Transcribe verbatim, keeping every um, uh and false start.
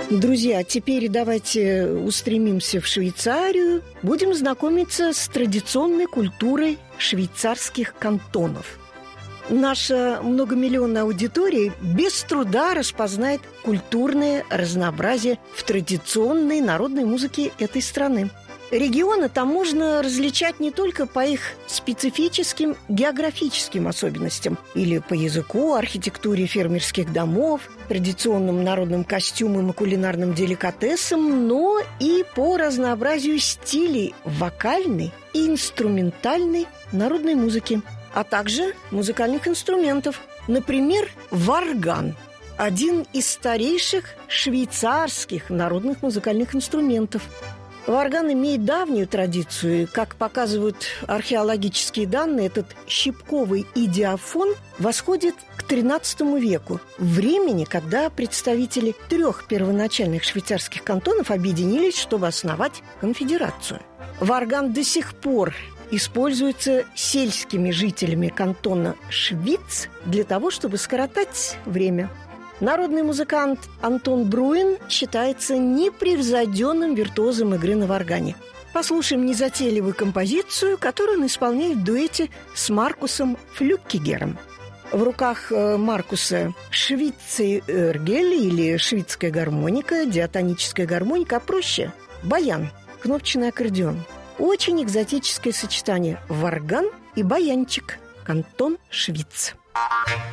Друзья, теперь давайте устремимся в Швейцарию. Будем знакомиться с традиционной культурой швейцарских кантонов. Наша многомиллионная аудитория без труда распознает культурное разнообразие в традиционной народной музыке этой страны. Регионы там можно различать не только по их специфическим географическим особенностям или по языку, архитектуре фермерских домов, традиционным народным костюмам и кулинарным деликатесам, но и по разнообразию стилей вокальной и инструментальной народной музыки, а также музыкальных инструментов. Например, варган – один из старейших швейцарских народных музыкальных инструментов. Варган имеет давнюю традицию, и, как показывают археологические данные, этот щипковый идиофон восходит к тринадцатому веку, времени, когда представители трех первоначальных швейцарских кантонов объединились, чтобы основать конфедерацию. Варган до сих пор используется сельскими жителями кантона Швиц для того, чтобы скоротать время. Народный музыкант Антон Бруин считается непревзойденным виртуозом игры на варгане. Послушаем незатейливую композицию, которую он исполняет в дуэте с Маркусом Флюккигером. В руках Маркуса швицергель или шведская гармоника, диатоническая гармоника, а проще – баян, кнопочный аккордеон. Очень экзотическое сочетание – варган и баянчик, кантон Швиц.